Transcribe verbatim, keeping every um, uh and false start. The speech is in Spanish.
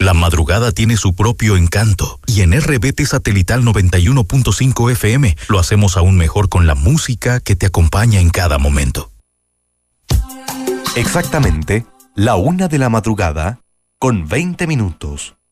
La madrugada tiene su propio encanto y en R B T Satelital noventa y uno punto cinco F M lo hacemos aún mejor con la música que te acompaña en cada momento. Exactamente la una de la madrugada con veinte minutos.